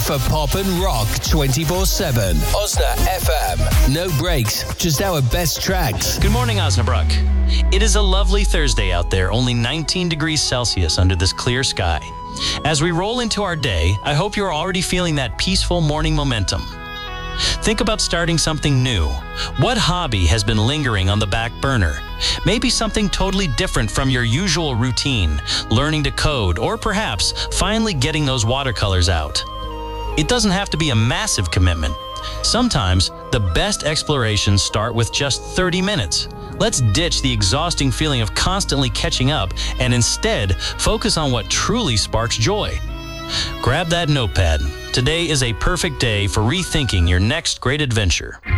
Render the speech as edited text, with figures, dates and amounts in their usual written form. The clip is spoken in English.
for pop and rock 24/7. Osna FM. No breaks, just our best tracks. Good morning, Osnabrück. It is a lovely Thursday out there, only 19 degrees Celsius under this clear sky. As we roll into our day, I hope you're already feeling that peaceful morning momentum. Think about starting something new. What hobby has been lingering on the back burner? Maybe something totally different from your usual routine, learning to code, or perhaps finally getting those watercolors out. It doesn't have to be a massive commitment. Sometimes the best explorations start with just 30 minutes. Let's ditch the exhausting feeling of constantly catching up and instead focus on what truly sparks joy. Grab that notepad. Today is a perfect day for rethinking your next great adventure.